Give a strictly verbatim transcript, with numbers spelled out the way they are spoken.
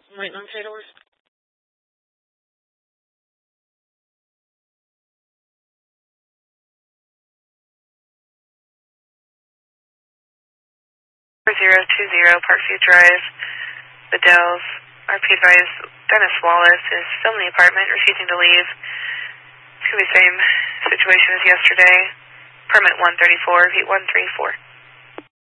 Waiting on Taylor's. zero two zero Parkview Drive, the Dells. R P advised Dennis Wallace is still in the apartment, refusing to leave. It's going to be the same situation as yesterday. Permit one thirty-four, Heat one three four.